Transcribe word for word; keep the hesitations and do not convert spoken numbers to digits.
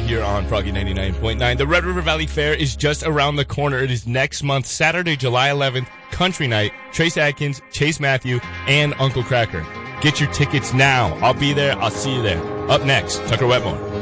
here on Froggy ninety-nine point nine. The Red River Valley Fair is just around the corner. It is next month, Saturday, July eleventh, Country Night. Trace Adkins, Chase Matthew, and Uncle Cracker. Get your tickets now. I'll be there. I'll see you there. Up next, Tucker Wetmore.